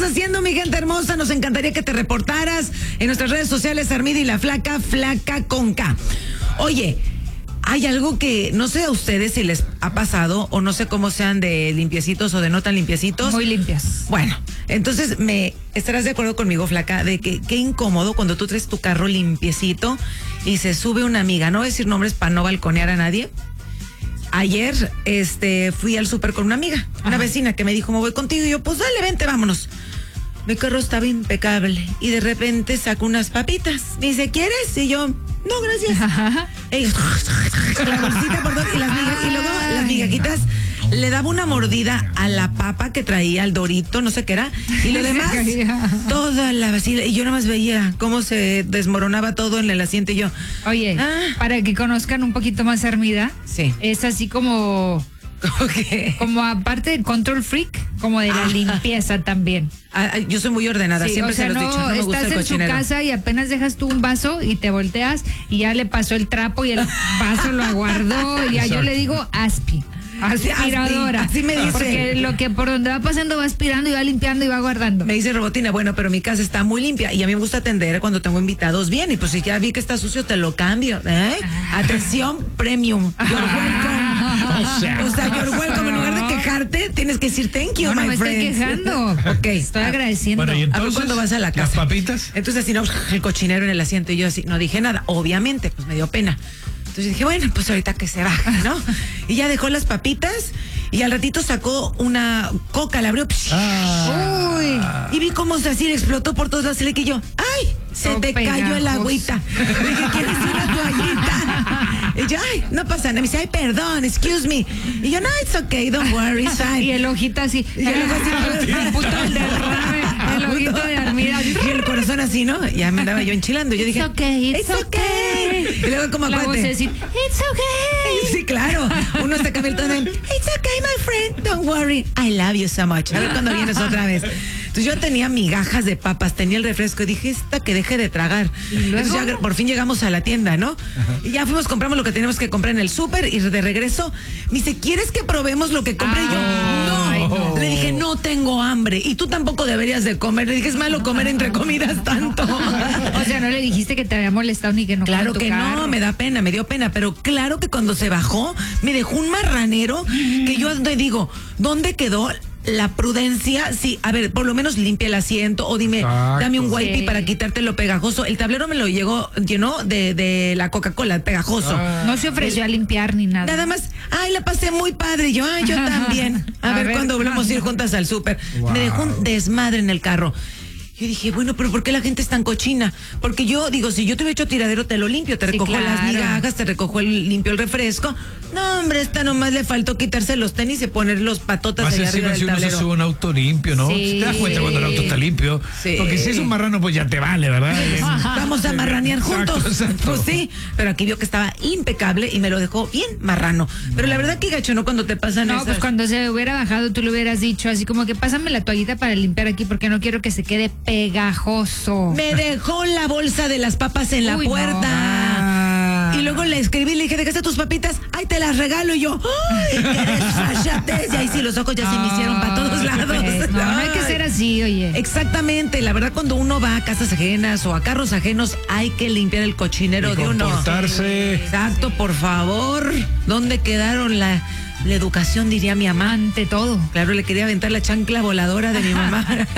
haciendo, mi gente hermosa? Nos encantaría que te reportaras en nuestras redes sociales, Armida y la Flaca, Flaca con K. Oye, hay algo que no sé a ustedes si les ha pasado o no sé cómo sean de limpiecitos o de no tan limpiecitos. Muy limpias. Bueno, entonces estarás de acuerdo conmigo, Flaca, de que qué incómodo cuando tú traes tu carro limpiecito y se sube una amiga. No voy a decir nombres para no balconear a nadie. Ayer fui al súper con una amiga, una vecina que me dijo, me voy contigo. Y yo, pues dale, vente, vámonos. Mi carro estaba impecable y de repente saco unas papitas. Me dice, ¿quieres? Y yo, no, gracias. La bolsita por dos y luego las migajitas. Le daba una mordida a la papa que traía, al dorito, no sé qué era, y lo demás, toda la vacila, y yo nada más veía cómo se desmoronaba todo en el asiento y yo. Oye, para que conozcan un poquito más a Armida, sí, es así como aparte del control freak, como de la limpieza también. Yo soy muy ordenada, sí, siempre se los he dicho, no me gusta el cochinero. Estás en su casa y apenas dejas tú un vaso y te volteas y ya le pasó el trapo y el vaso lo aguardó, y ya yo le digo aspi. Aspiradora. Así me dice. Porque por donde va pasando va aspirando y va limpiando y va guardando. Me dice Robotina, bueno, pero mi casa está muy limpia y a mí me gusta atender cuando tengo invitados bien, y pues si ya vi que está sucio te lo cambio. Atención premium. You're welcome. O sea, you're welcome. En lugar de quejarte, tienes que decir thank you, my friend. No me estoy quejando. Ok. Estoy agradeciendo. Bueno, y entonces, a ver cuándo vas a la casa. ¿Las papitas? Entonces, si no, el cochinero en el asiento, y yo así, no dije nada. Obviamente, pues me dio pena. Entonces dije, bueno, pues ahorita que se baja, ¿no? Y ya dejó las papitas y al ratito sacó una coca, la abrió. Uy, y vi cómo así le explotó por todos lados. Y le dije yo, ¡ay! Se te cayó el agüita. Dije, ¿quieres una toallita? Y yo, ay, no pasa nada. Me dice, ay, perdón, excuse me. Y yo, no, it's okay, don't worry, it's fine. Y el ojito así. Y el ojo así, el ojito de Armida. Y el corazón así, ¿no? Ya me andaba yo enchilando. Yo dije, it's okay. Y luego como la acuérdate. vocecita, it's okay. Sí, claro. Uno está cambiando el tono. It's okay, my friend. Don't worry. I love you so much. A ver cuándo vienes otra vez. Entonces yo tenía migajas de papas, tenía el refresco y dije, esta que deje de tragar. Entonces ya por fin llegamos a la tienda, ¿no? Y ya fuimos, compramos lo que teníamos que comprar en el súper y de regreso me dice, ¿quieres que probemos lo que compré? Y yo, no. Le dije, no tengo hambre y tú tampoco deberías de comer. Le dije, es malo comer entre comidas tanto. O sea, no le dijiste que te había molestado ni que no. Claro que no, me da pena, me dio pena, pero claro que cuando se bajó me dejó un marranero que yo te digo, ¿dónde quedó la prudencia? Sí, a ver, por lo menos limpia el asiento o dime, dame un wipey para quitarte lo pegajoso. El tablero me lo llenó de la Coca-Cola, pegajoso. No se ofreció a limpiar ni nada. Nada más, ay, la pasé muy padre. Y yo, ay, yo también. A ver cuándo volvemos a ir juntas al súper. Me dejó un desmadre en el carro. Yo dije, bueno, pero ¿por qué la gente es tan cochina? Porque yo digo, si yo te hubiera hecho tiradero, te lo limpio, te recojo las migajas, te recojo limpio el refresco. No, hombre, esta nomás le faltó quitarse los tenis y poner los patotas allá arriba del tablero. Si uno se sube un auto limpio, ¿no? Sí. Te das cuenta cuando el auto está limpio. Sí. Porque si es un marrano, pues ya te vale, ¿verdad? Vamos a marranear juntos. Exacto. Pues sí, pero aquí vio que estaba impecable y me lo dejó bien marrano. Pero la verdad que gacho, ¿no? Cuando te pasan No, esas... pues cuando se hubiera bajado tú le hubieras dicho así como que pásame la toallita para limpiar aquí porque no quiero que se quede pegajoso. Me dejó la bolsa de las papas en la puerta. Y luego le escribí, le dije, ¿dejaste tus papitas? Ay, te las regalo. Y yo, ay, qué desfachatez. Y ahí sí, los ojos ya se me hicieron para todos lados. Pues, no hay que ser así, oye. Exactamente, la verdad cuando uno va a casas ajenas o a carros ajenos hay que limpiar el cochinero de uno. Comportarse. Exacto, por favor. ¿Dónde quedaron la educación, diría mi mamá? Ante todo. Claro, le quería aventar la chancla voladora de mi mamá.